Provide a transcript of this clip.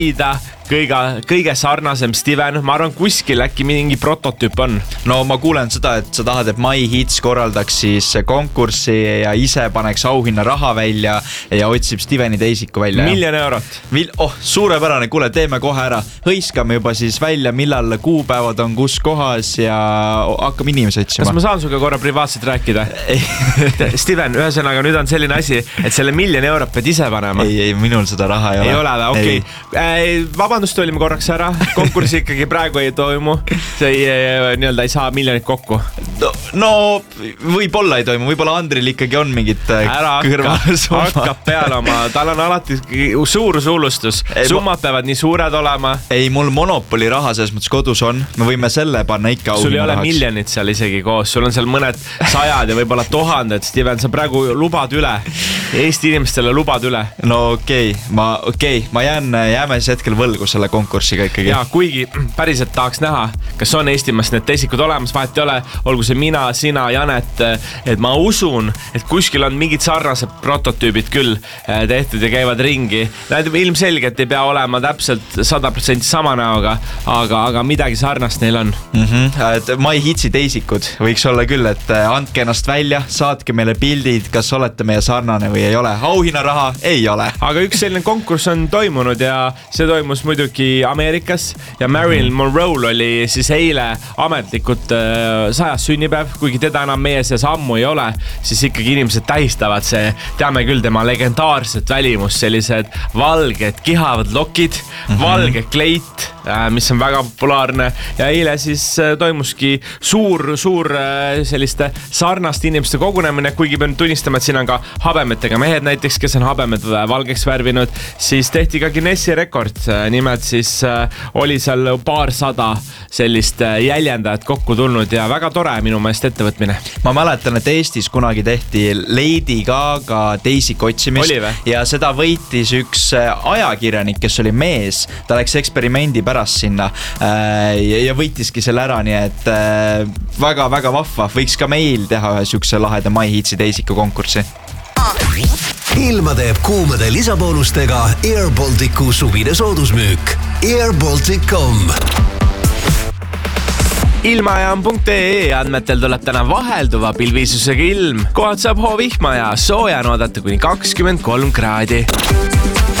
kõige sarnasem Steven, ma arvan kuskil äkki mingi prototüüp on. No ma kuulen seda, et sa tahad, et My Hits korraldaks siis konkurssi ja ise paneks auhinna raha välja ja otsib Steveni Teisiku välja. $1 000 000. Suurepärane, kuule, teeme kohe ära. Hõiskame juba siis välja, millal kuupäevad on kus kohas ja hakkame inimesi otsima. Kas ma saan suga korra privaatselt rääkida? Steven, ühesõnaga nüüd on selline asi, et selle $1 000 000 pead ise panema. Ei, minul seda raha ei ole. Ei ole, okei. Vabandust, olime korraks ära. Konkursi ikkagi praegu ei toimu. See ei saa miljonit kokku. No võib-olla ei toimu. Võib-olla Andril ikkagi on mingit kõrvalsumma. Hakkab peale oma. Tal on alati suur suulustus. Summad peavad nii suured olema. Ei, mul Monopoli raha selles mõttes kodus on. Me võime selle panna ikka auhinna rahaks. Sul ei ole miljonit seal isegi koos. Sul on seal mõned sajad ja võib-olla tuhanded. Steven, sa praegu lubad üle. Eesti inimestele lubad üle. No okei, ma jääme siis hetkel võlgu selle konkursiga ikkagi. Ja kuigi päriselt tahaks näha, kas on Eestimas need teisikud olemas, vahet ei ole, olgu see mina, sina, Janet, et ma usun, et kuskil on mingid sarnased prototüübid küll tehtud ja käivad ringi. Need ilmselgelt ei pea olema täpselt 100% sama näoga, aga midagi sarnast neil on. Et My Hitsi teisikud võiks olla küll, et andke ennast välja, saatke meile pildid, kas olete meie sarnane või ei ole. Auhinnaraha ei ole. Aga üks selline konkurss on toimunud ja see toimus muidugi Ameerikas ja Marilyn Monroe'l oli siis eile ametlikult 100. sünnipäev, kuigi teda enam meie seas ammu ei ole, siis ikkagi inimesed tähistavad teame küll tema legendaarset välimust, sellised valged kihavad lokid, valge kleit, mis on väga populaarne ja eile siis toimuski suur selliste sarnaste inimeste kogunemine, kuigi pean tunnistama, et siin on ka habemetega mehed näiteks, kes on habemed valgeks värvinud, siis tehti ka Guinessi rekord, nimelt siis oli seal paarsada sellist jäljendajat kokku tulnud ja väga tore minu meelest ettevõtmine. Ma mäletan, et Eestis kunagi tehti Lady Gaga teisik otsimist ja seda võitis üks ajakirjanik, kes oli mees, ta läks eksperimendi pärast sinna ja võitiski selle ära, nii et väga-väga vahva, võiks ka meil teha ühe sükse laheda My Hitsi teisiku konkurssi. Ilma teeb kuumade lisaboonustega Air Balticu suvine soodusmüük. airbaltic.com Ilmajaam.ee andmetel tuleb täna vahelduva pilvisusega ilm. Kohad saab hoovihma ja sooja on oodata kuni 23 kraadi.